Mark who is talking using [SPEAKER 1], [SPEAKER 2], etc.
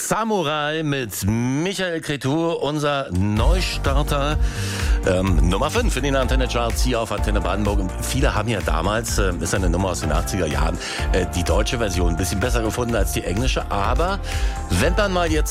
[SPEAKER 1] Samurai mit Michael Cretu, unser Neustarter. Nummer 5 in den Antenne-Charts hier auf Antenne Brandenburg. Und viele haben ja damals, ist eine Nummer aus den 80er Jahren, die deutsche Version ein bisschen besser gefunden als die englische. Aber wenn man mal jetzt